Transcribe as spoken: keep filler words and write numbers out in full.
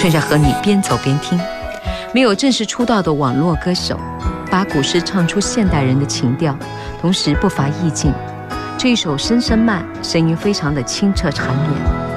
剩下和你边走边听。没有正式出道的网络歌手，把古诗唱出现代人的情调，同时不乏意境。这一首《声声慢》，声音非常的清澈缠绵。